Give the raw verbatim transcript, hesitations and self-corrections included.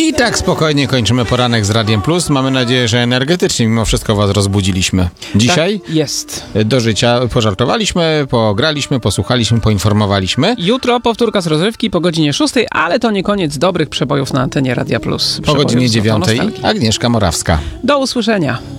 I tak spokojnie kończymy poranek z Radiem Plus. Mamy nadzieję, że energetycznie mimo wszystko was rozbudziliśmy. Dzisiaj Tak jest. do życia pożartowaliśmy, pograliśmy, posłuchaliśmy, poinformowaliśmy. Jutro powtórka z rozrywki po godzinie szóstej, ale to nie koniec dobrych przebojów na antenie Radia Plus. Po godzinie Przebojów z dziewiątej nostalgii. Agnieszka Morawska. Do usłyszenia.